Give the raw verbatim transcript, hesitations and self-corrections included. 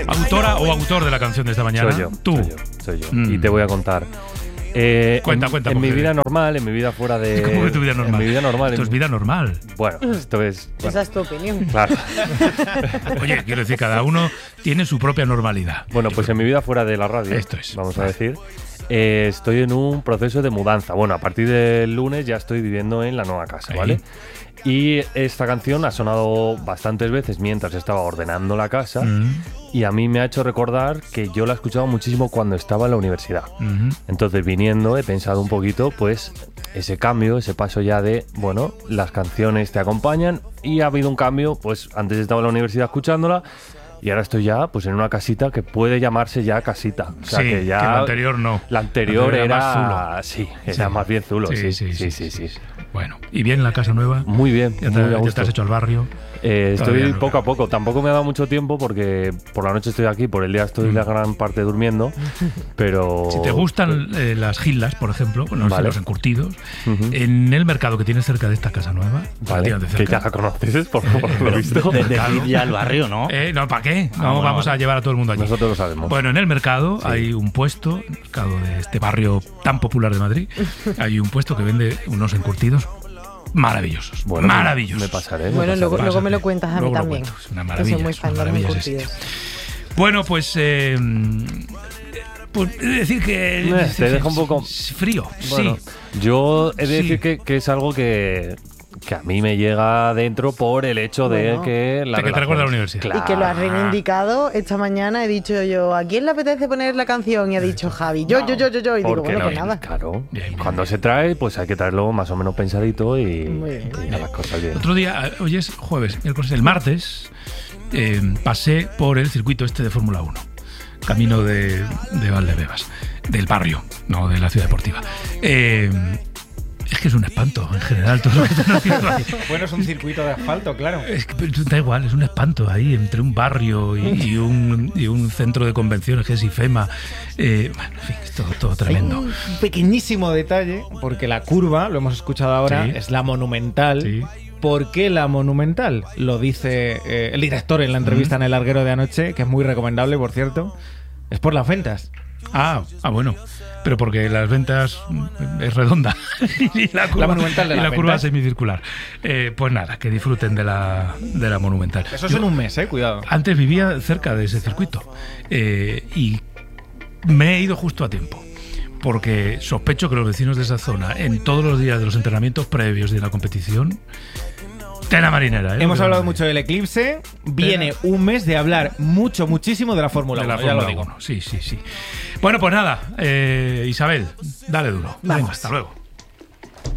¿Autora o autor de la canción de esta mañana? Soy yo. Tú. Soy yo. Soy yo. Mm. Y te voy a contar. Eh, cuenta, en, cuenta. En mi mujer. vida normal, en mi vida fuera de. ¿Cómo que tu vida normal? En mi vida normal. Esto en, es vida normal. Bueno, esto es. Bueno, Esa es tu opinión. claro. Oye, quiero decir, cada uno tiene su propia normalidad. Bueno, pues en mi vida fuera de la radio. Esto es. Vamos a decir. Eh, estoy en un proceso de mudanza. Bueno, a partir del lunes ya estoy viviendo en la nueva casa, Ahí. ¿vale? Y esta canción ha sonado bastantes veces mientras estaba ordenando la casa. Mm, Y a mí me ha hecho recordar que yo la escuchaba muchísimo cuando estaba en la universidad. mm. Entonces, viniendo, he pensado un poquito, pues, ese cambio, ese paso ya de, bueno, las canciones te acompañan y ha habido un cambio, pues, antes estaba en la universidad escuchándola y ahora estoy ya, pues, en una casita que puede llamarse ya casita. O sea, Sí, que ya... que la anterior no. La anterior La anterior era era... más sí, era Sí. más bien zulo, Sí, sí, sí, sí, sí, sí, sí. Bueno, ¿y bien la casa nueva? Muy bien, ¿Ya te, muy a ya te gusto. has hecho al barrio? Eh, Todavía estoy no, poco claro. a poco. Tampoco me ha dado mucho tiempo porque por la noche estoy aquí, por el día estoy Mm. la gran parte durmiendo, pero... Si te gustan eh, las gillas, por ejemplo, no sé, Vale. los encurtidos, Ujú. en el mercado que tienes cerca de esta casa nueva, Vale, relativamente que cerca, ya la conoces, por, por lo visto. De, de Claro. ir ya al barrio, ¿no? Eh, no, ¿para qué? No, Ah, bueno, vamos vale. a llevar a todo el mundo allí. Nosotros lo sabemos. Bueno, en el mercado Sí. hay un puesto, el mercado de este barrio tan popular de Madrid, hay un puesto que vende unos encurtidos maravillosos. Bueno, maravillosos. Me pasaré. me Bueno, pasaré. luego, luego me lo Pásate. cuentas a mí Luego lo también. cuento. Es una Que maravilla. soy muy es fan una de los maravilla es encurtidos. esto. Bueno, pues... Eh, pues he de decir que... Eh, te deja un poco- frío, Bueno, sí. yo he de Sí. decir que, que es algo que, que a mí me llega dentro por el hecho de Bueno. que... La De que te recuerda a la relación- universidad. Y que lo has Claro. reivindicado esta mañana. He dicho yo, ¿a quién le apetece poner la canción? Y ha dicho Javi, yo, yo, yo, yo, yo. Y digo, Porque bueno, no, pues nada. claro, Bien, bien, cuando bien. se trae, pues hay que traerlo más o menos pensadito y, Muy bien. y las cosas bien. Otro día, eh, hoy es jueves, miércoles, el martes, eh, pasé por el circuito este de Fórmula uno, camino de, de Valdebebas, del barrio, no de la ciudad deportiva. Eh, es que es un espanto en general todo lo que están haciendo ahí. Bueno, es un circuito de asfalto, claro. Es que pero da igual, es un espanto ahí entre un barrio y, y un, y un centro de convenciones que es IFEMA. Eh, bueno, en fin, es todo, todo Hay tremendo. un pequeñísimo detalle, porque la curva, lo hemos escuchado ahora, Sí. es la monumental. Sí. ¿Por qué la monumental? Lo dice eh, el director en la entrevista en El Larguero de anoche, que es muy recomendable, por cierto. Es por las ventas. Ah, ah, bueno. Pero porque las ventas mm, es redonda y la curva, La monumental de y las la curva ventas. semicircular. Eh, pues nada, que disfruten de la, de la monumental. Eso es Yo en un mes, eh, cuidado. antes vivía cerca de ese circuito eh, y me he ido justo a tiempo. Porque sospecho que los vecinos de esa zona, en todos los días de los entrenamientos previos de la competición, tela marinera. ¿eh? Hemos Lo que hablado van a mucho del eclipse. Viene un mes de hablar mucho, muchísimo de la Fórmula de uno. la ya lo Fórmula digo. uno. Sí, sí, sí. Bueno, pues nada, eh, Isabel, dale duro. Venga, Vamos. hasta luego.